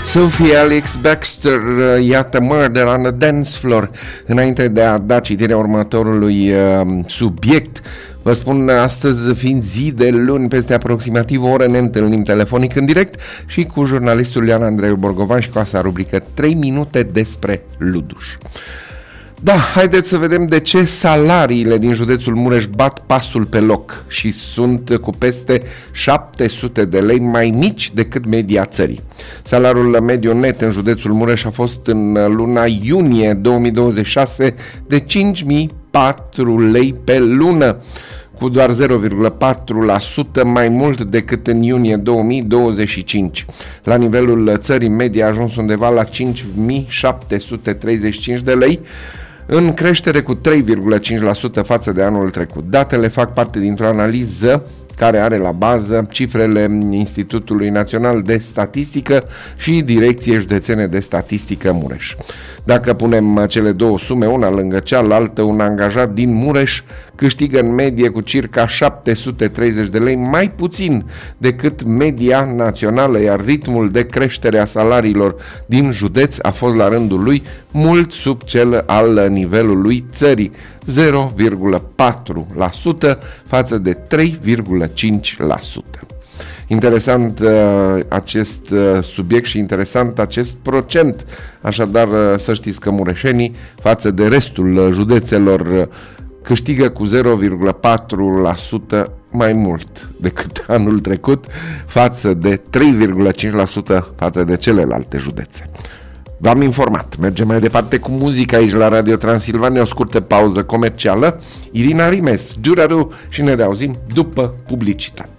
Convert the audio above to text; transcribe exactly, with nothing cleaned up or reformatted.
Sophie Alex Baxter, iată Murder on the Dance Floor. Înainte de a da citirea următorului uh, subiect, vă spun, astăzi fiind zi de luni, peste aproximativ o oră ne întâlnim telefonic în direct și cu jurnalistul Ioan Andrei Borgovan și cu asta rubrică trei minute despre Luduș. Da, haideți să vedem de ce salariile din județul Mureș bat pasul pe loc și sunt cu peste șapte sute de lei mai mici decât media țării. Salariul mediu net în județul Mureș a fost în luna iunie două mii douăzeci și șase de cinci mii patru lei pe lună, cu doar zero virgulă patru la sută mai mult decât în iunie două mii douăzeci și cinci. La nivelul țării, media a ajuns undeva la cinci mii șapte sute treizeci și cinci de lei, în creștere cu trei virgulă cinci la sută față de anul trecut. Datele fac parte dintr-o analiză care are la bază cifrele Institutului Național de Statistică și Direcției Județene de Statistică Mureș. Dacă punem cele două sume una lângă cealaltă, un angajat din Mureș câștigă în medie cu circa șapte sute treizeci de lei mai puțin decât media națională, iar ritmul de creștere a salariilor din județ a fost la rândul lui mult sub cel al nivelului țării, zero virgulă patru la sută față de trei virgulă cinci la sută. Interesant uh, acest uh, subiect și interesant acest procent. Așadar, uh, să știți că mureșenii, față de restul uh, județelor, uh, câștigă cu zero virgulă patru la sută mai mult decât anul trecut, față de trei virgulă cinci la sută față de celelalte județe. V-am informat. Mergem mai departe cu muzica aici la Radio Transilvania, o scurtă pauză comercială. Irina Rimes, Giuraru, și ne reauzim după publicitate.